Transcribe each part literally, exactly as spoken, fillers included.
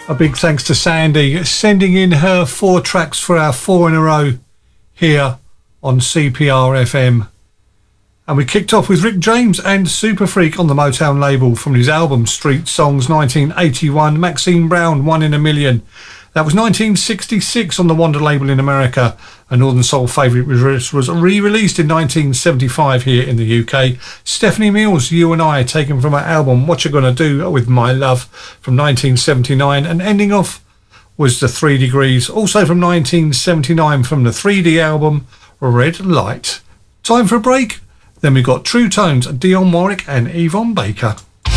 A big thanks to Sandy sending in her four tracks for our four in a row here on C P R F M. And we kicked off with Rick James and Super Freak on the Motown label from his album Street Songs nineteen eighty-one. Maxine Brown, One in a Million. That was nineteen sixty-six on the Wonder label in America. A Northern Soul favourite was re-released in nineteen seventy-five here in the U K. Stephanie Mills, You and I, taken from her album What You Gonna Do With My Love from nineteen seventy-nine. And ending off was The Three Degrees, also from nineteen seventy-nine, from the three D album Red Light. Time for a break. Then we got True Tones, Dionne Warwick and Yvonne Baker.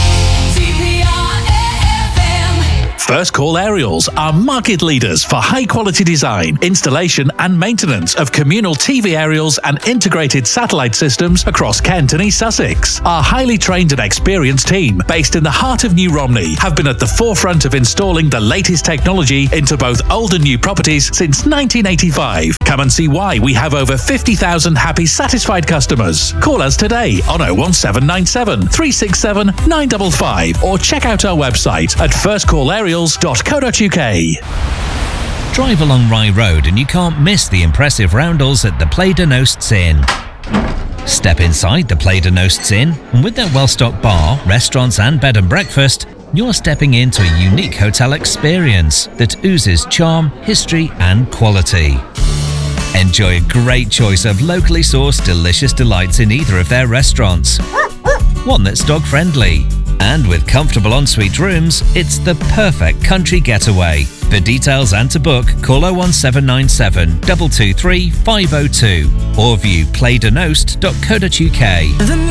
First Call Aerials are market leaders for high-quality design, installation and maintenance of communal T V aerials and integrated satellite systems across Kent and East Sussex. Our highly trained and experienced team, based in the heart of New Romney, have been at the forefront of installing the latest technology into both old and new properties since nineteen eighty-five. Come and see why we have over fifty thousand happy, satisfied customers. Call us today on oh one seven nine seven, three six seven, nine five five or check out our website at first call aerials dot co dot uk. Drive along Rye Road and you can't miss the impressive roundels at the Play de Nosts Inn. Step inside the Play de Nosts Inn, and with their well-stocked bar, restaurants and bed and breakfast, you're stepping into a unique hotel experience that oozes charm, history and quality. Enjoy a great choice of locally sourced delicious delights in either of their restaurants. One that's dog-friendly. And with comfortable ensuite rooms, it's the perfect country getaway. For details and to book, call oh one seven nine seven, two two three, five oh two or view play de nost dot co dot uk.